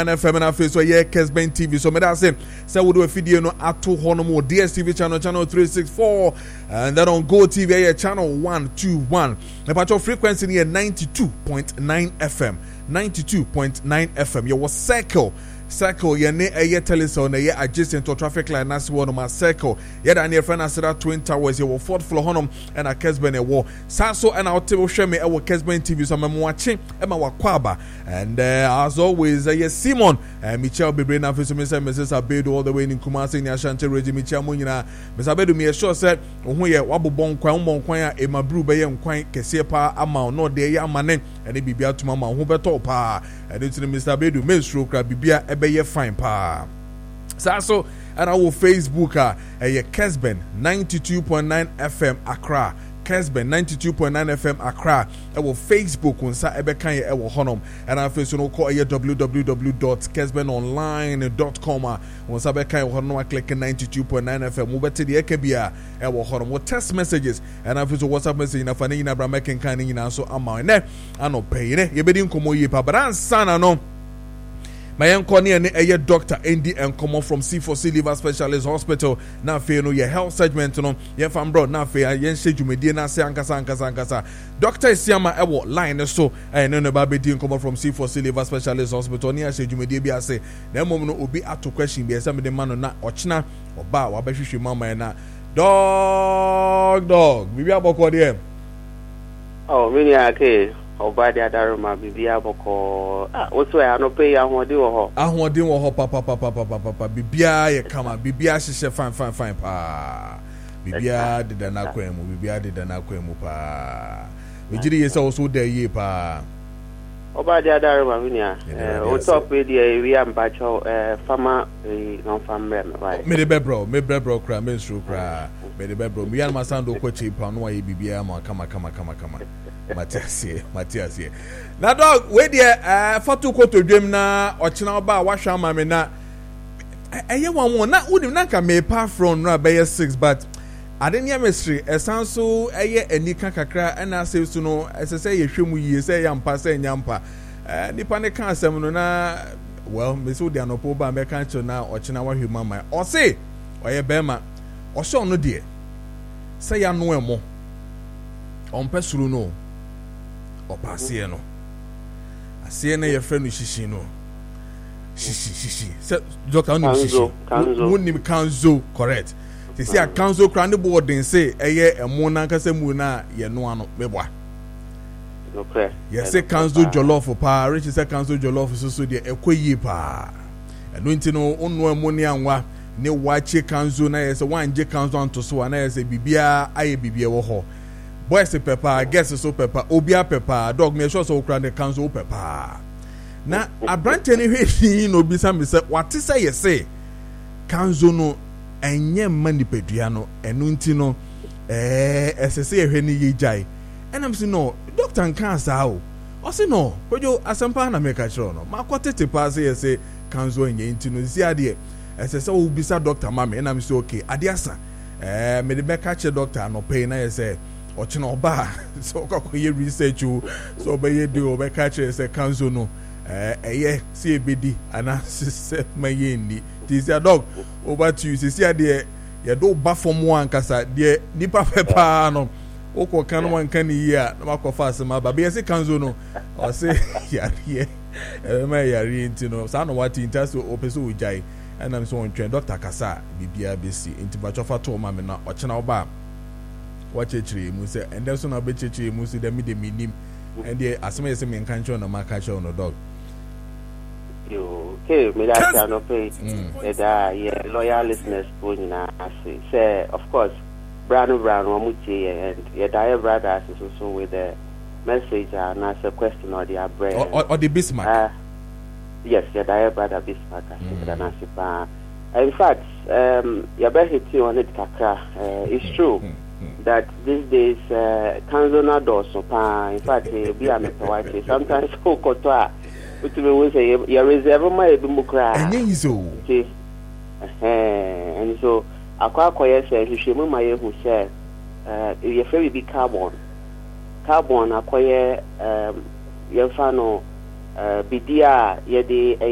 FM na face so yeah Kesben TV so me da say we do a video no ato hono mo DSTV channel 364 and then on Go TV yeah channel 121 the patch of frequency near 92.9 FM 92.9 FM you was circle ye ne eye telecell na ye adjacent to traffic line na se wono ma circle ye da near friend asira twin towers ye wo fourth floor honom and a Kesben e wo saso and out table hwe me e wo Kesben TV so memo ache e ma wakwaba and as always ye Simon Michelle Bebre na fe so me say Mrs. Abedo all the way in Kumasi ni Ashanti Regime Michelle mo nyina Mrs. Abedo me sure say wo ye wabobon kwan a e mabru be ye nkwan kese pa ama no de ye amane ene bibia tuma ma ho beto pa and it's Mr. Abedo me stroke bibia be fine pa. So and our Facebook Kesben 92.9 FM Accra. Kesben 92.9 FM Accra. Our Facebook unsa ebe kan ye ewo honom. And our Facebook call www.kesbenonline.com. Unsa be kan ye honom click 92.9 FM. Mubete de ekebia ewo honom. What text messages and our Facebook WhatsApp message na fani na bra making kan ni na so ama ne ano pay ne ye be din komo ye pa. But ansana no my uncle near a doctor Andy and come from C4C Liver Specialist Hospital. Now, fair no your health segment no your fam bro now fair yen say you medina say ankasa. Doctor Siama ewo line so and no baby din come from C4C Liver Specialist Hospital near say you media be say na mom no obi ato question be say me the man na ochina oba wa be hwehwe mama na dog bibi aboko there. Oh really okay. Obadi adaruma bibia boko oso ya no pay ahode wo ho papa bibia ye kama bibia hyehyɛ fine pa bibia de na kwemu pa ejiri yesa oso da ye pa Obadi adaruma minia o top media we am bacho farmer non farmer right me de bebro kra me nsu kra me de bebro mi yan masando ko chi pa no aye bibia ma kama Matias here. Now dog we there photo ko to dwem na ochina ba wa hwa ma me na eye wan na unim na ka me pa from no be 6 but adenia mystery esanso eye anika kakra na say so no esese ye hwemu yie say yampa say nyampa nipa ne kan asem no na well me so dia no po ba me kan cho na ochina wa hwema ma o say oye bema o so no de say ya no emo on pesuru no opase no ase na ye frɛ no shishi no shishi se doctor no shishi wonim kanzo correct se see a kanzo kra ne boarding say eye emo na nkasa mu na ye no ano meboa okay yes say kanzo jollof pa rich say kanzo jollof so de ekoyi pa eno ntino onno emo ne anwa ne wache kanzo na ye say wanje kanzo anto so na ye say bibia aye bibia wo ho boys pepper, guess so pepper, obia pepper, dog me sure so kra the council pepper. Na abrante ni hwe no bisa me say what say ye say council no enye mani pedua no enu nti no esese ye hwe ni ye jai. And I'm saying no, doctor nkan sa o. O say no, pejo asempa na make sure no. Makotete pass ye say council enye nti no si ade esese o bisa doctor mama and I'm say okay, ade asa. Me the make catch doctor no pay na ye say ochina oba so ko ye research o so be ye do be catch say council no eye see ebedi ana se maye ni this dog over to you see ade ye do ba from one kasa de nipa pepa no oko kan one kan yi a na makofa asema ba be say council no o say yare me yare ntino sa no what interest o peso ujai and I'm so on train doctor kasa bibia besi intibachofa to ma me na ochina oba watch it mu say and there's no be cheche mu say dem de minim and the asema yese me kan cho na ma ka cho no dog yo okay me that no pay that yeah loyal listeners for na say of course brown mu che and yeah dia brothers is also with the message and ask a question or the bread or the Bismarck yes yeah dia brother Bismarck in fact yeah be hit you on it kakra it's true that these days Kanzona does so in fact be a meter sometimes kokotoa we say you reserve my bimukra and so akwa say hwehwemu ma ye hu say you very be carbon akwa ye fa no bidia ye de